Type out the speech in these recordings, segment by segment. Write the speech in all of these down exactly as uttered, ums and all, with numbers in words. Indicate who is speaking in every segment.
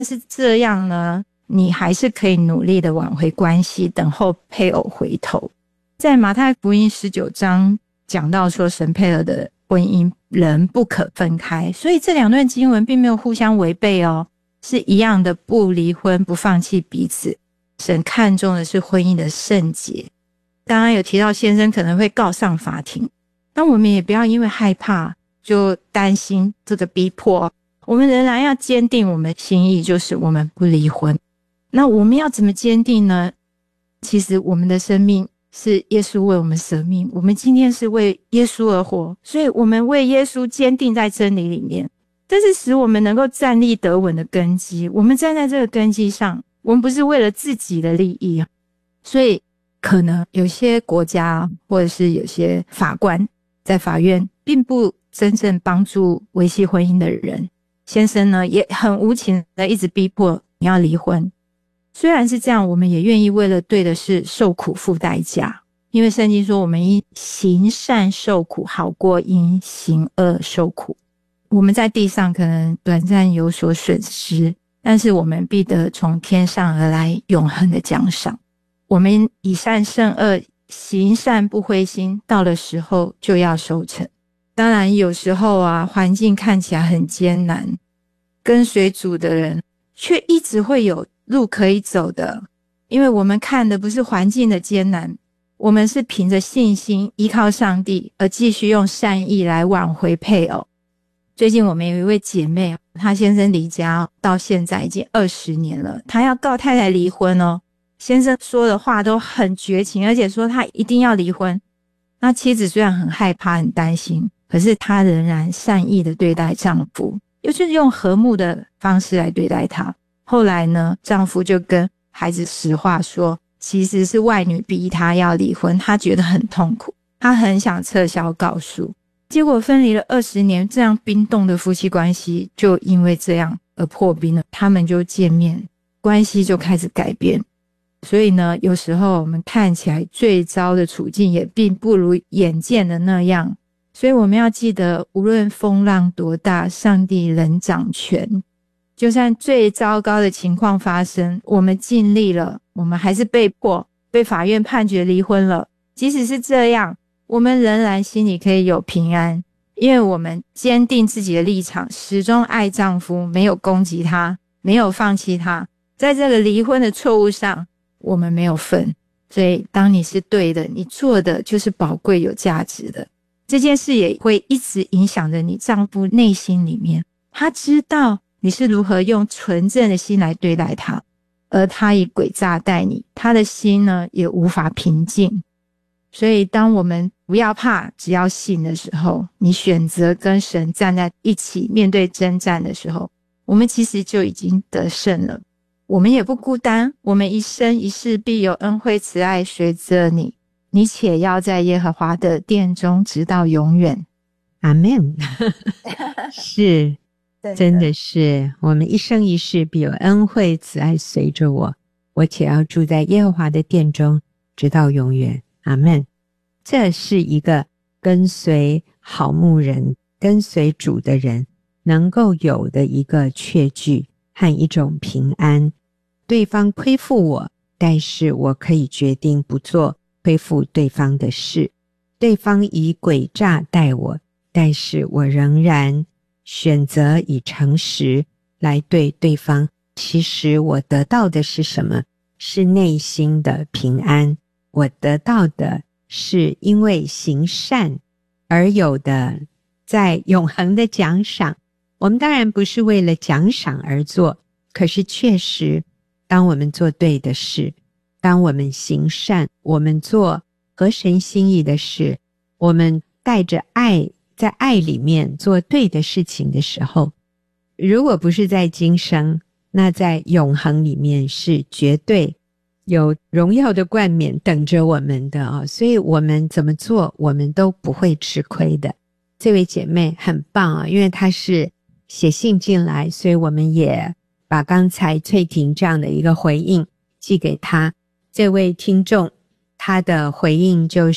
Speaker 1: 是这样呢，你还是可以努力的挽回关系，等候配偶回头。在马太福音十九章讲到说，神配合的婚姻人不可分开，所以这两段经文并没有互相违背哦，是一样的，不离婚，不放弃彼此。神看重的是婚姻的圣洁。刚刚有提到先生可能会告上法庭，那我们也不要因为害怕就担心这个逼迫，我们仍然要坚定我们的心意，就是我们不离婚。那我们要怎么坚定呢？其实我们的生命是耶稣为我们舍命，我们今天是为耶稣而活，所以我们为耶稣坚定在真理里面，这是使我们能够站立得稳的根基。我们站在这个根基上，我们不是为了自己的利益，所以可能有些国家或者是有些法官在法院并不真正帮助维系婚姻的人，先生呢也很无情的一直逼迫你要离婚。虽然是这样，我们也愿意为了对的事受苦付代价，因为圣经说我们因行善受苦好过因行恶受苦。我们在地上可能短暂有所损失，但是我们必得从天上而来永恒的奖赏。我们以善胜恶，行善不灰心，到的时候就要收成。当然有时候啊，环境看起来很艰难，跟随主的人却一直会有路可以走的，因为我们看的不是环境的艰难，我们是凭着信心依靠上帝，而继续用善意来挽回配偶。最近我们有一位姐妹，她先生离家到现在已经二十年了，她要告太太离婚哦。先生说的话都很绝情，而且说他一定要离婚。那妻子虽然很害怕很担心，可是她仍然善意的对待丈夫，又就是用和睦的方式来对待他。后来呢，丈夫就跟孩子实话说，其实是外女逼他要离婚，他觉得很痛苦，他很想撤销告诉。结果分离了二十年，这样冰冻的夫妻关系就因为这样而破冰了，他们就见面，关系就开始改变。所以呢，有时候我们看起来最糟的处境也并不如眼见的那样，所以我们要记得，无论风浪多大，上帝仍掌权。就算最糟糕的情况发生，我们尽力了，我们还是被迫被法院判决离婚了，即使是这样，我们仍然心里可以有平安，因为我们坚定自己的立场，始终爱丈夫，没有攻击他，没有放弃他。在这个离婚的错误上，我们没有份。所以当你是对的，你做的就是宝贵有价值的。这件事也会一直影响着你丈夫内心里面，他知道你是如何用纯正的心来对待他，而他以诡诈待你，他的心呢也无法平静。所以当我们不要怕，只要信的时候，你选择跟神站在一起面对征战的时候，我们其实就已经得胜了。我们也不孤单，我们一生一世必有恩惠慈爱随着你，你且要在耶和华的殿中直到永远。
Speaker 2: 阿们是真的是我们一生一世必有恩惠慈爱随着我，我且要住在耶和华的殿中直到永远。阿们。这是一个跟随好牧人跟随主的人能够有的一个确据和一种平安。对方亏负我，但是我可以决定不做亏负对方的事。对方以诡诈待我，但是我仍然选择以诚实来对对方。其实我得到的是什么？是内心的平安。我得到的是因为行善而有的在永恒的奖赏。我们当然不是为了奖赏而做，可是确实当我们做对的事，当我们行善，我们做合神心意的事，我们带着爱，在爱里面做对的事情的时候，如果不是在今生，那在永恒里面是绝对有荣耀的冠冕等着我们的啊、哦！所以我们怎么做，我们都不会吃亏的。这位姐妹很棒啊，因为她是写信进来，所以我们也把刚才翠婷这样的一个回应寄给她。这位听众他的回应就是，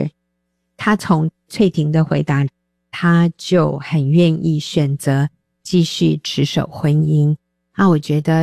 Speaker 2: 他从翠婷的回答，他就很愿意选择继续持守婚姻啊，我觉得